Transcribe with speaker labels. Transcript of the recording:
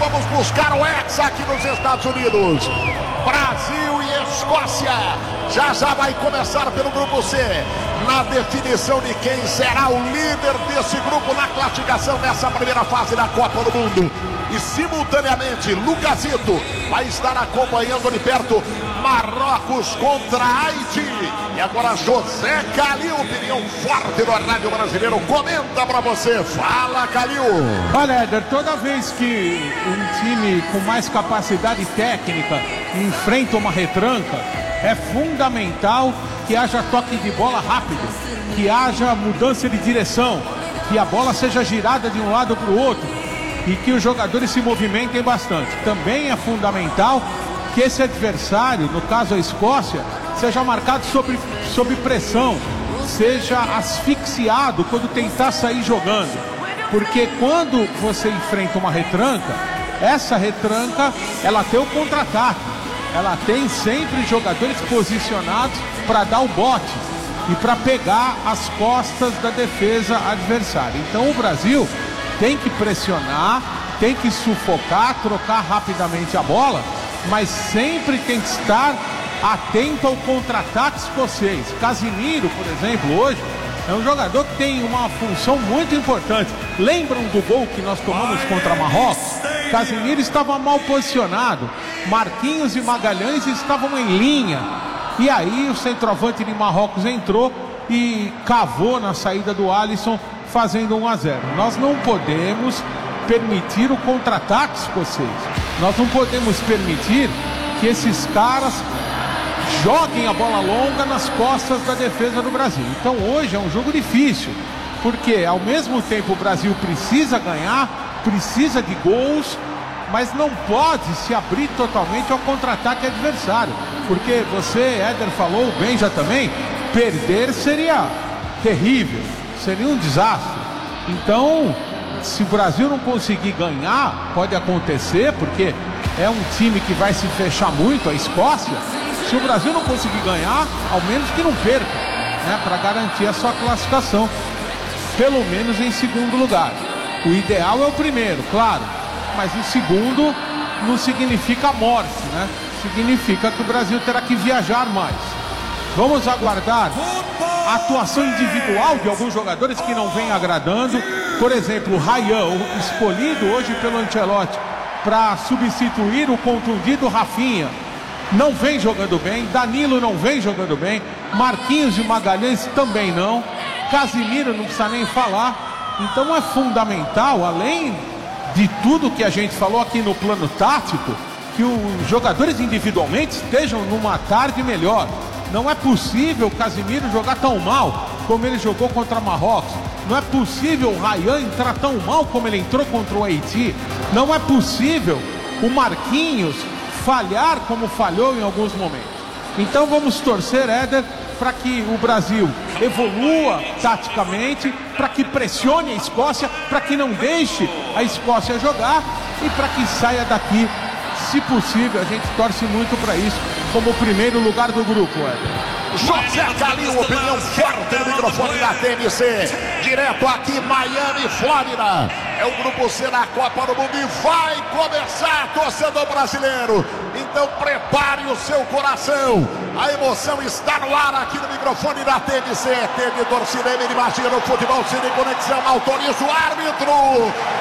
Speaker 1: vamos buscar o Hexa aqui nos Estados Unidos. Brasil e Escócia. Já vai começar pelo grupo C, na definição de quem será o líder desse grupo na classificação nessa primeira fase da Copa do Mundo. E simultaneamente, Lucasito vai estar acompanhando de perto Marrocos contra Haiti. E agora José Calil, opinião forte do Rádio Brasileiro, comenta pra você. Fala, Calil.
Speaker 2: Olha, Éder, toda vez que um time com mais capacidade técnica enfrenta uma retranca, é fundamental que haja toque de bola rápido, que haja mudança de direção, que a bola seja girada de um lado para o outro e que os jogadores se movimentem bastante. Também é fundamental que esse adversário, no caso a Escócia, seja marcado sob pressão, seja asfixiado quando tentar sair jogando. Porque quando você enfrenta uma retranca, essa retranca, ela tem o contra-ataque. Ela tem sempre jogadores posicionados para dar o bote e para pegar as costas da defesa adversária. Então o Brasil tem que pressionar, tem que sufocar, trocar rapidamente a bola, mas sempre tem que estar atento ao contra-ataque escocês. Casimiro, por exemplo, hoje é um jogador que tem uma função muito importante. Lembram do gol que nós tomamos contra Marrocos? Casimiro estava mal posicionado, Marquinhos e Magalhães estavam em linha, e aí o centroavante de Marrocos entrou e cavou na saída do Alisson, fazendo 1-0. Nós não podemos permitir o contra-ataque escocês. Nós não podemos permitir que esses caras joguem a bola longa nas costas da defesa do Brasil. Então hoje é um jogo difícil, porque ao mesmo tempo o Brasil precisa ganhar, precisa de gols, mas não pode se abrir totalmente ao contra-ataque adversário. Porque você, Éder, falou bem já também, perder seria terrível, seria um desastre. Então, se o Brasil não conseguir ganhar, pode acontecer, porque é um time que vai se fechar muito, a Escócia. Se o Brasil não conseguir ganhar, ao menos que não perca, né, para garantir a sua classificação, pelo menos em segundo lugar. O ideal é o primeiro, claro, mas o segundo não significa morte, né? Significa que o Brasil terá que viajar mais. Vamos aguardar a atuação individual de alguns jogadores que não vem agradando. Por exemplo, o Ryan, escolhido hoje pelo Ancelotti para substituir o contundido Rafinha, não vem jogando bem. Danilo não vem jogando bem. Marquinhos e Magalhães também não. Casimiro não precisa nem falar. Então é fundamental, além de tudo que a gente falou aqui no plano tático, que os jogadores individualmente estejam numa tarde melhor. Não é possível o Casimiro jogar tão mal como ele jogou contra Marrocos. Não é possível o Ryan entrar tão mal como ele entrou contra o Haiti. Não é possível o Marquinhos falhar como falhou em alguns momentos. Então vamos torcer, Éder, para que o Brasil evolua taticamente, para que pressione a Escócia, para que não deixe a Escócia jogar e para que saia daqui, se possível. A gente torce muito para isso, como o primeiro lugar do grupo, Éder.
Speaker 1: José Calil, opinião forte no microfone da TNC, direto aqui em Miami, Flórida. É o grupo C da Copa do Mundo e vai começar, torcedor brasileiro. Então prepare o seu coração. A emoção está no ar aqui no microfone da TNC. TV Torcida, imagina o futebol sem conexão, autoriza o árbitro.